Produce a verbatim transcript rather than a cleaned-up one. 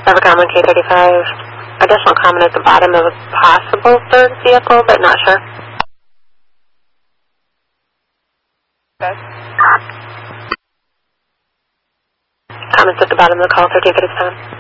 Evercom one K thirty-five. Additional comment at the bottom of a possible third vehicle, but not sure. Okay. Comments at the bottom of the call, thirteen fifty-seven.